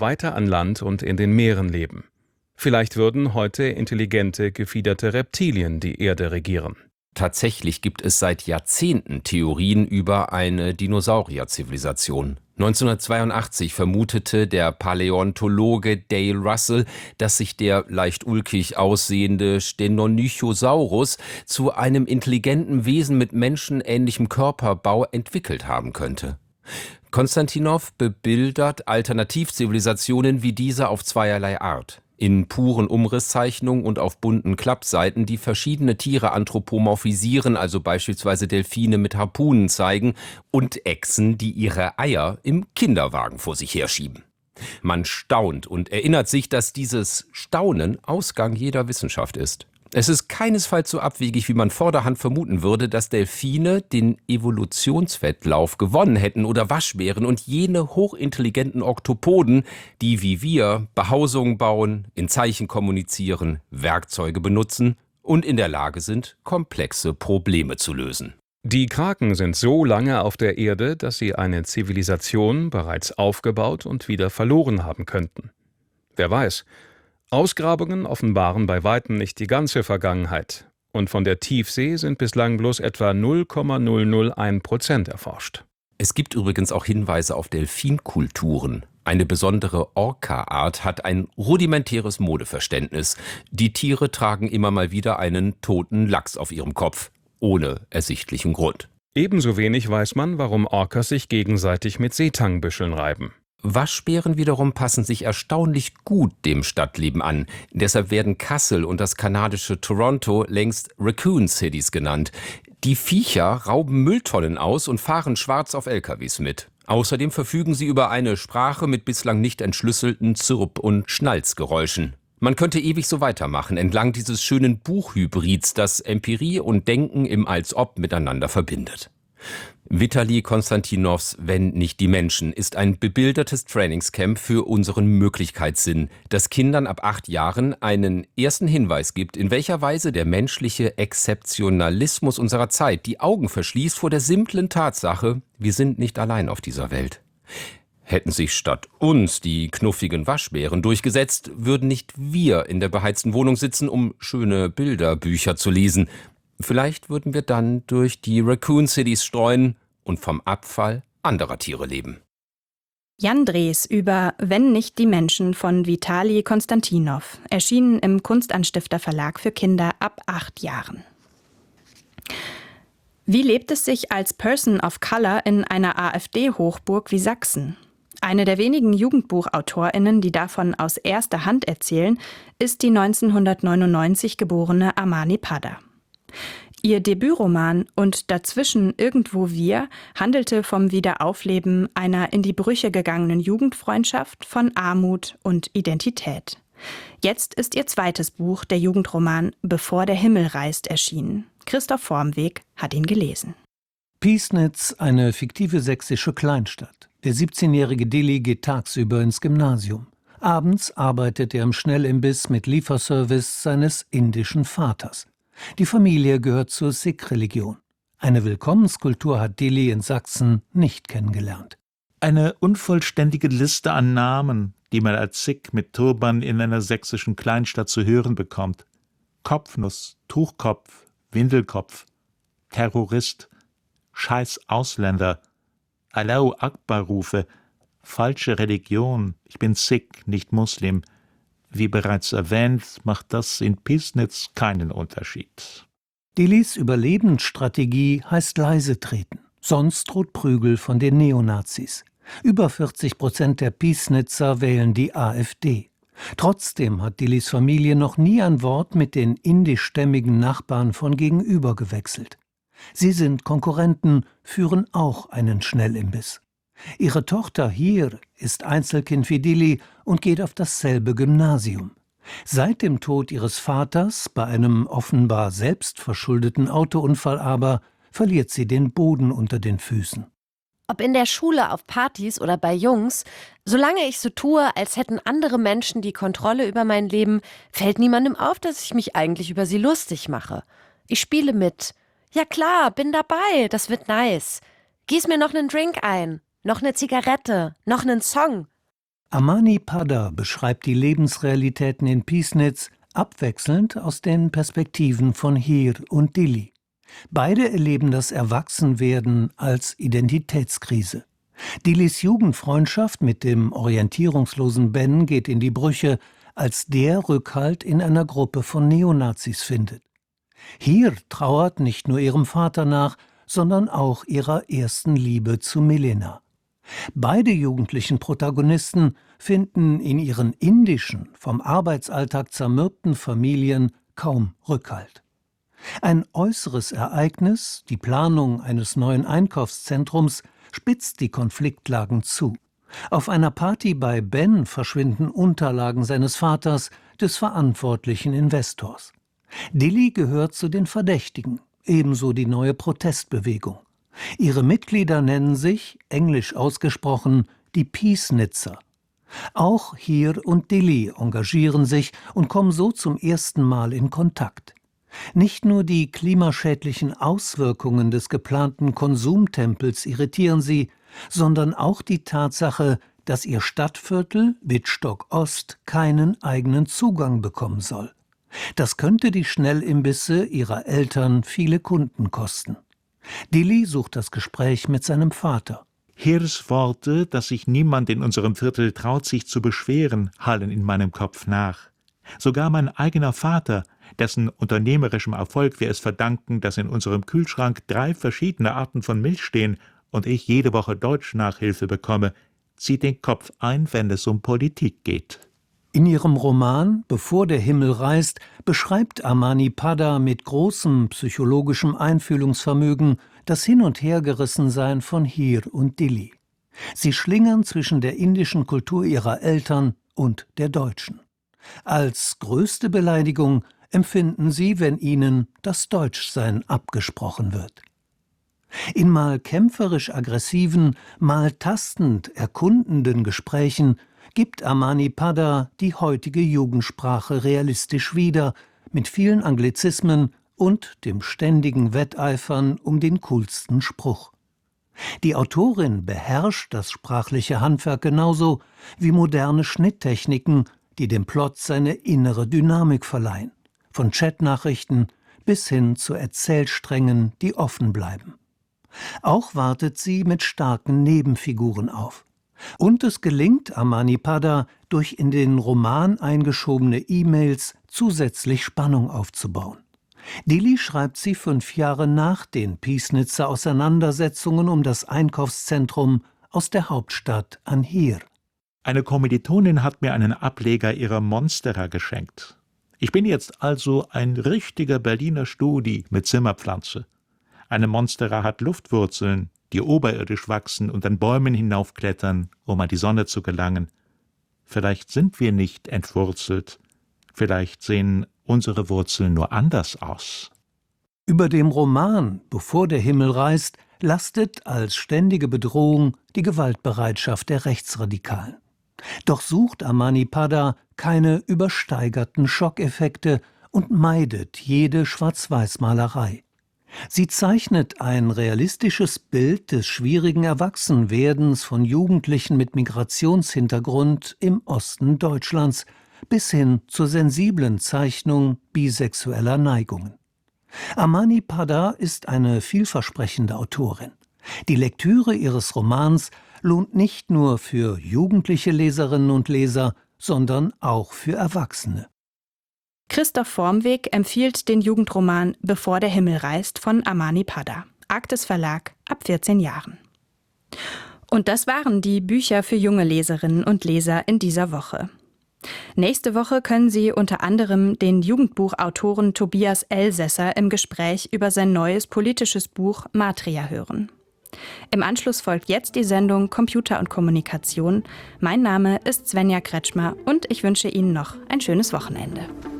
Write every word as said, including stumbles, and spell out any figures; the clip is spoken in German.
weiter an Land und in den Meeren leben. Vielleicht würden heute intelligente, gefiederte Reptilien die Erde regieren. Tatsächlich gibt es seit Jahrzehnten Theorien über eine Dinosaurier-Zivilisation. neunzehnhundertzweiundachtzig vermutete der Paläontologe Dale Russell, dass sich der leicht ulkig aussehende Stenonychosaurus zu einem intelligenten Wesen mit menschenähnlichem Körperbau entwickelt haben könnte. Konstantinov bebildert Alternativzivilisationen wie diese auf zweierlei Art. In puren Umrisszeichnungen und auf bunten Klappseiten, die verschiedene Tiere anthropomorphisieren, also beispielsweise Delfine mit Harpunen zeigen und Echsen, die ihre Eier im Kinderwagen vor sich herschieben. Man staunt und erinnert sich, dass dieses Staunen Ausgang jeder Wissenschaft ist. Es ist keinesfalls so abwegig, wie man vorderhand vermuten würde, dass Delfine den Evolutionswettlauf gewonnen hätten oder Waschbären und jene hochintelligenten Oktopoden, die wie wir Behausungen bauen, in Zeichen kommunizieren, Werkzeuge benutzen und in der Lage sind, komplexe Probleme zu lösen. Die Kraken sind so lange auf der Erde, dass sie eine Zivilisation bereits aufgebaut und wieder verloren haben könnten. Wer weiß, Ausgrabungen offenbaren bei weitem nicht die ganze Vergangenheit, und von der Tiefsee sind bislang bloß etwa null Komma null null eins Prozent erforscht. Es gibt übrigens auch Hinweise auf Delfinkulturen. Eine besondere Orca-Art hat ein rudimentäres Modeverständnis. Die Tiere tragen immer mal wieder einen toten Lachs auf ihrem Kopf, ohne ersichtlichen Grund. Ebenso wenig weiß man, warum Orcas sich gegenseitig mit Seetangbüscheln reiben. Waschbären wiederum passen sich erstaunlich gut dem Stadtleben an. Deshalb werden Kassel und das kanadische Toronto längst Raccoon Cities genannt. Die Viecher rauben Mülltonnen aus und fahren schwarz auf L K Ws mit. Außerdem verfügen sie über eine Sprache mit bislang nicht entschlüsselten Zirp- und Schnalzgeräuschen. Man könnte ewig so weitermachen, entlang dieses schönen Buchhybrids, das Empirie und Denken im Als-Ob miteinander verbindet. Vitali Konstantinovs Wenn nicht die Menschen ist ein bebildertes Trainingscamp für unseren Möglichkeitssinn, das Kindern ab acht Jahren einen ersten Hinweis gibt, in welcher Weise der menschliche Exzeptionalismus unserer Zeit die Augen verschließt vor der simplen Tatsache, wir sind nicht allein auf dieser Welt. Hätten sich statt uns die knuffigen Waschbären durchgesetzt, würden nicht wir in der beheizten Wohnung sitzen, um schöne Bilderbücher zu lesen. Vielleicht würden wir dann durch die Raccoon Cities streuen und vom Abfall anderer Tiere leben. Jan Drees über Wenn nicht die Menschen von Vitali Konstantinov, erschienen im Kunstanstifter Verlag für Kinder ab acht Jahren. Wie lebt es sich als Person of Color in einer AfD-Hochburg wie Sachsen? Eine der wenigen JugendbuchautorInnen, die davon aus erster Hand erzählen, ist die neunzehnhundertneunundneunzig geborene Amani Padda. Ihr Debütroman Und dazwischen irgendwo wir handelte vom Wiederaufleben einer in die Brüche gegangenen Jugendfreundschaft, von Armut und Identität. Jetzt ist ihr zweites Buch, der Jugendroman Bevor der Himmel reißt, erschienen. Christoph Vormweg hat ihn gelesen. Pießnitz, eine fiktive sächsische Kleinstadt. Der siebzehnjährige Dili geht tagsüber ins Gymnasium. Abends arbeitet er im Schnellimbiss mit Lieferservice seines indischen Vaters. Die Familie gehört zur Sikh-Religion. Eine Willkommenskultur hat Dili in Sachsen nicht kennengelernt. Eine unvollständige Liste an Namen, die man als Sikh mit Turban in einer sächsischen Kleinstadt zu hören bekommt. Kopfnuss, Tuchkopf, Windelkopf, Terrorist, Scheiß Ausländer, Allahu Akbar-Rufe, falsche Religion, ich bin Sikh, nicht Muslim. Wie bereits erwähnt, macht das in Pießnitz keinen Unterschied. Dilis Überlebensstrategie heißt leise treten. Sonst droht Prügel von den Neonazis. Über vierzig Prozent der Pießnitzer wählen die AfD. Trotzdem hat Dilis Familie noch nie ein Wort mit den indischstämmigen Nachbarn von gegenüber gewechselt. Sie sind Konkurrenten, führen auch einen Schnellimbiss. Ihre Tochter Hir ist Einzelkind wie Dili und geht auf dasselbe Gymnasium. Seit dem Tod ihres Vaters, bei einem offenbar selbstverschuldeten Autounfall aber, verliert sie den Boden unter den Füßen. Ob in der Schule, auf Partys oder bei Jungs, solange ich so tue, als hätten andere Menschen die Kontrolle über mein Leben, fällt niemandem auf, dass ich mich eigentlich über sie lustig mache. Ich spiele mit. Ja klar, bin dabei, das wird nice. Gieß mir noch einen Drink ein. Noch eine Zigarette, noch einen Song. Amani Padda beschreibt die Lebensrealitäten in Pießnitz abwechselnd aus den Perspektiven von Hir und Dilli. Beide erleben das Erwachsenwerden als Identitätskrise. Dillis Jugendfreundschaft mit dem orientierungslosen Ben geht in die Brüche, als der Rückhalt in einer Gruppe von Neonazis findet. Hir trauert nicht nur ihrem Vater nach, sondern auch ihrer ersten Liebe zu Milena. Beide jugendlichen Protagonisten finden in ihren indischen, vom Arbeitsalltag zermürbten Familien kaum Rückhalt. Ein äußeres Ereignis, die Planung eines neuen Einkaufszentrums, spitzt die Konfliktlagen zu. Auf einer Party bei Ben verschwinden Unterlagen seines Vaters, des verantwortlichen Investors. Dilli gehört zu den Verdächtigen, ebenso die neue Protestbewegung. Ihre Mitglieder nennen sich, englisch ausgesprochen, die Pießnitzer. Auch Hir und Dilli engagieren sich und kommen so zum ersten Mal in Kontakt. Nicht nur die klimaschädlichen Auswirkungen des geplanten Konsumtempels irritieren sie, sondern auch die Tatsache, dass ihr Stadtviertel Wittstock Ost keinen eigenen Zugang bekommen soll. Das könnte die Schnellimbisse ihrer Eltern viele Kunden kosten. Dilli sucht das Gespräch mit seinem Vater. Hirs Worte, dass sich niemand in unserem Viertel traut, sich zu beschweren, hallen in meinem Kopf nach. Sogar mein eigener Vater, dessen unternehmerischem Erfolg wir es verdanken, dass in unserem Kühlschrank drei verschiedene Arten von Milch stehen und ich jede Woche Deutsch-Nachhilfe bekomme, zieht den Kopf ein, wenn es um Politik geht. In ihrem Roman »Bevor der Himmel reißt« beschreibt Amani Padda mit großem psychologischem Einfühlungsvermögen das Hin- und Hergerissensein von Hir und Dilli. Sie schlingern zwischen der indischen Kultur ihrer Eltern und der deutschen. Als größte Beleidigung empfinden sie, wenn ihnen das Deutschsein abgesprochen wird. In mal kämpferisch aggressiven, mal tastend erkundenden Gesprächen gibt Amani Padda die heutige Jugendsprache realistisch wieder, mit vielen Anglizismen und dem ständigen Wetteifern um den coolsten Spruch. Die Autorin beherrscht das sprachliche Handwerk genauso wie moderne Schnitttechniken, die dem Plot seine innere Dynamik verleihen, von Chatnachrichten bis hin zu Erzählsträngen, die offen bleiben. Auch wartet sie mit starken Nebenfiguren auf. Und es gelingt Amani Padda, durch in den Roman eingeschobene E-Mails zusätzlich Spannung aufzubauen. Dilli schreibt sie fünf Jahre nach den Pießnitzer Auseinandersetzungen um das Einkaufszentrum aus der Hauptstadt an Hir. Eine Kommilitonin hat mir einen Ableger ihrer Monstera geschenkt. Ich bin jetzt also ein richtiger Berliner Studi mit Zimmerpflanze. Eine Monstera hat Luftwurzeln, die oberirdisch wachsen und an Bäumen hinaufklettern, um an die Sonne zu gelangen. Vielleicht sind wir nicht entwurzelt. Vielleicht sehen unsere Wurzeln nur anders aus. Über dem Roman »Bevor der Himmel reißt« lastet als ständige Bedrohung die Gewaltbereitschaft der Rechtsradikalen. Doch sucht Amani Padda keine übersteigerten Schockeffekte und meidet jede Schwarz-Weiß-Malerei. Sie zeichnet ein realistisches Bild des schwierigen Erwachsenwerdens von Jugendlichen mit Migrationshintergrund im Osten Deutschlands bis hin zur sensiblen Zeichnung bisexueller Neigungen. Amani Padda ist eine vielversprechende Autorin. Die Lektüre ihres Romans lohnt nicht nur für jugendliche Leserinnen und Leser, sondern auch für Erwachsene. Christoph Vormweg empfiehlt den Jugendroman »Bevor der Himmel reißt« von Amani Padda. Arktis Verlag, ab vierzehn Jahren. Und das waren die Bücher für junge Leserinnen und Leser in dieser Woche. Nächste Woche können Sie unter anderem den Jugendbuchautoren Tobias Elsässer im Gespräch über sein neues politisches Buch Matria hören. Im Anschluss folgt jetzt die Sendung Computer und Kommunikation. Mein Name ist Svenja Kretschmer und ich wünsche Ihnen noch ein schönes Wochenende.